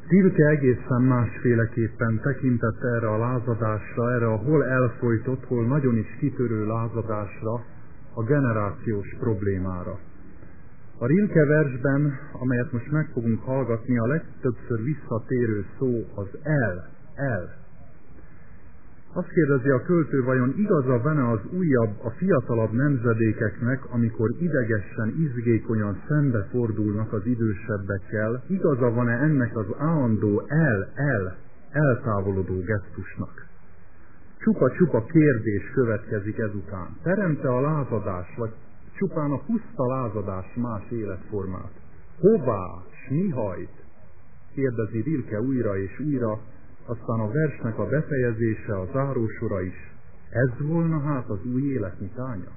Rilke egészen másféleképpen tekintett erre a lázadásra, erre a hol elfojtott, hol nagyon is kitörő lázadásra, a generációs problémára. A Rilke versben, amelyet most meg fogunk hallgatni, a legtöbbször visszatérő szó az el. Azt kérdezi a költő, vajon igaza van-e az újabb, a fiatalabb nemzedékeknek, amikor idegesen, izgékonyan szembefordulnak az idősebbekkel, igaza van-e ennek az állandó eltávolodó gesztusnak? Csupa-csupa kérdés következik ezután. Teremte a lázadás, vagy csupán a puszta lázadás más életformát? Hová, s mi hajt? Kérdezi Rilke újra és újra, aztán a versnek a befejezése, a zárósora is. Ez volna hát az új élet nyitánya?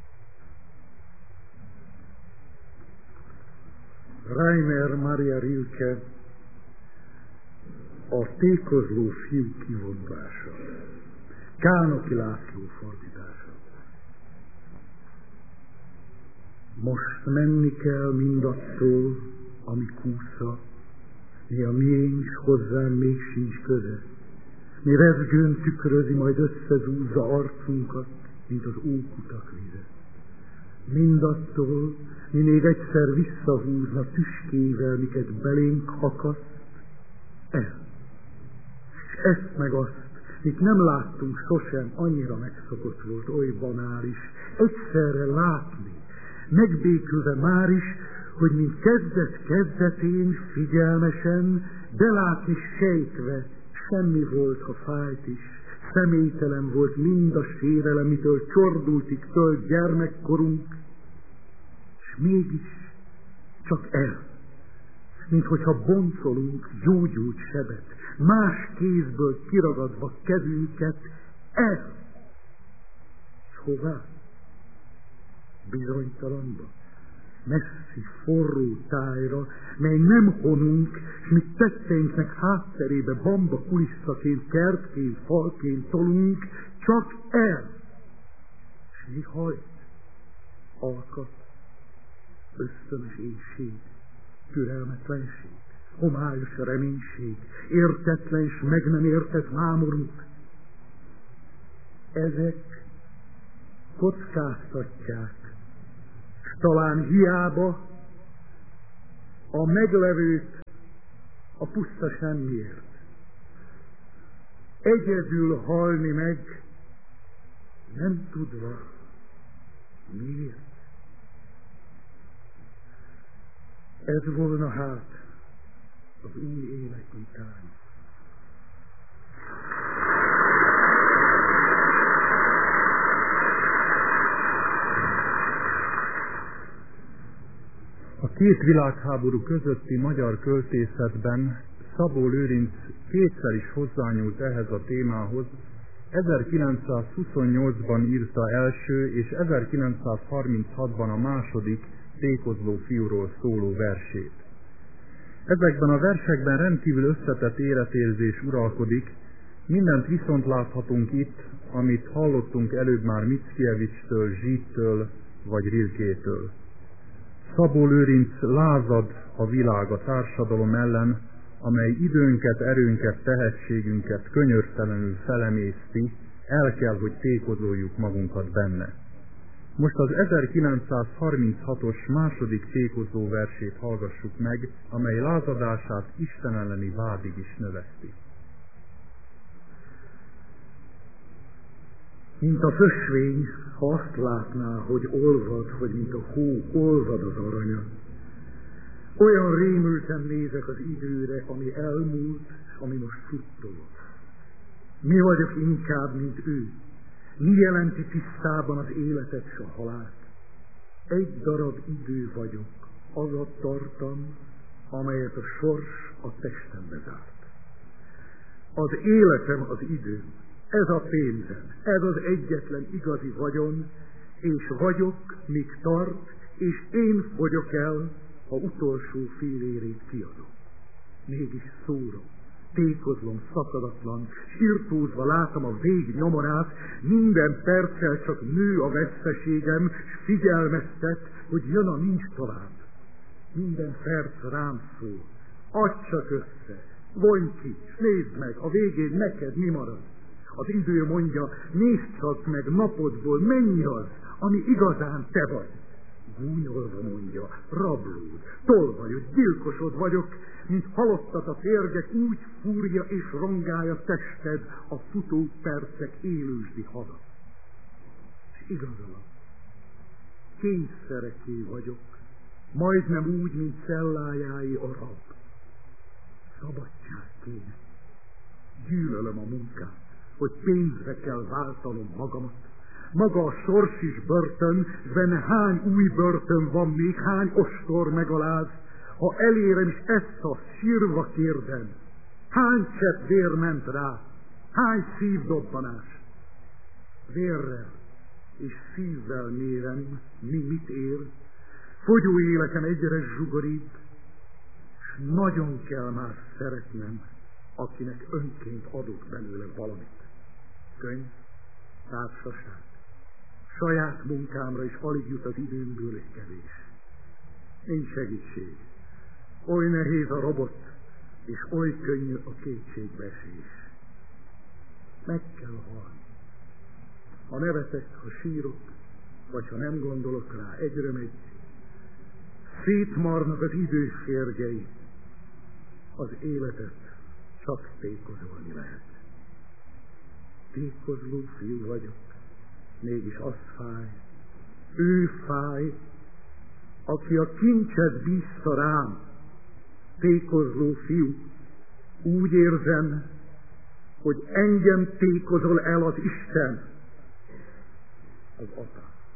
Rainer Maria Rilke a Tékozló fiú kivonzása, Kálnoky László fordítása. Most menni kell mindattól, ami kúsza, mi a miénk, s hozzám még sincs köze. Mi rezgőn tükrözi, majd összezúzza arcunkat, mint az ókutak vize. Mindattól, mi még egyszer visszahúzna tüskével, miket belénk akaszt, el. És ezt meg azt, mit nem láttunk sosem, annyira megszokott volt, oly banális, egyszerre látni, megbékülve már is, hogy mint kezdet-kezdetén figyelmesen, de látni sejtve, semmi volt, ha fájt is, személytelen volt mind a sérelem, mitől csordultig tölt gyermekkorunk, és mégis csak el, mint hogyha boncolunk gyógyult sebet, más kézből kiragadva kezünket, el. És hová? Bizonytalanba, messzi, forró tájra, mely nem honunk, s mi tetteinknek hátterébe bamba kulisszaként, kertként, falként tolunk, csak el. S mi hajt? Alkat, ösztönös éjség, türelmetlenség, homályos reménység, értetlen és meg nem értett mámorunk. Ezek kockáztatják, s talán hiába a meglevőt a puszta semmiért. Egyedül halni meg, nem tudva miért. Ez volna hát az új élet nyitánya. A két világháború közötti magyar költészetben Szabó Lőrinc kétszer is hozzányúlt ehhez a témához. 1928-ban írta első és 1936-ban a második Tékozló fiúról szóló versét. Ezekben a versekben rendkívül összetett életérzés uralkodik, mindent viszont láthatunk itt, amit hallottunk előbb már Mickiewicz-től, Zsidtől vagy Rilkétől. Szabó Lőrinc lázad a világ, a társadalom ellen, amely időnket, erőnket, tehetségünket könyörtelenül felemészti, el kell, hogy tékozoljuk magunkat benne. Most az 1936-os második tékozló versét hallgassuk meg, amely lázadását Isten elleni vádig is növeszti. Mint a fösvény, ha azt látná, hogy olvad, hogy mint a hó olvad az aranya. Olyan rémülten nézek az időre, ami elmúlt, és ami most suttog. Mi vagyok inkább, mint ő. Mi jelenti tisztában az életet s a halált? Egy darab idő vagyok, az a tartam, amelyet a sors a testembe zárt. Az életem az idő. Ez a pénzem, ez az egyetlen igazi vagyon, és vagyok, míg tart, és én fogyok el, ha utolsó fillérét kiadom. Mégis szórok, tékozlom szakadatlan, sirtózva látom a vég nyomorát, minden perccel csak nő a veszteségem, s figyelmeztet, hogy jön a nincs tovább. Minden perc rám szól, adj csak össze, Vonj ki, s nézd meg, a végén neked mi marad. Az idő mondja, nézd csak meg napodból, mennyi az, ami igazán te vagy. Gúnyolva mondja, rablód, tolvajod, gyilkosod vagyok, mint halottat a férgek, úgy fúrja és rongálja tested a futó percek élősdi hada. És igazolom, kényszereké vagyok, majdnem úgy, mint cellájáé a rab. Szabadság kéne. Gyűlölöm a munkát, hogy pénzre kell váltanom magamat. Maga a sors is börtön, s benne hány új börtön van még, hány ostor megaláz. Ha elérem is ezt a sírva kérdem, hány csepp vér ment rá, hány szívdobbanás. Vérrel és szívvel mérem, mit ér, fogyó életem egyre zsugoríbb, s nagyon kell már szeretnem, akinek önként adok belőle valamit. Könyv, társaság, saját munkámra is alig jut az időmből egy kevés. Nincs segítség. Oly nehéz a robot, és oly könnyű a kétségbeesés. Meg kell halni. Ha nevetek, ha sírok, vagy ha nem gondolok rá, egyre megy. Szétmarnak az idő férgei. Az életet csak tékozolni lehet. Tékozló fiú vagyok, mégis az fáj. Ő fáj, aki a kincset bízta rám. Tékozló fiú, úgy érzem, hogy engem tékozol el az Isten, az Atya.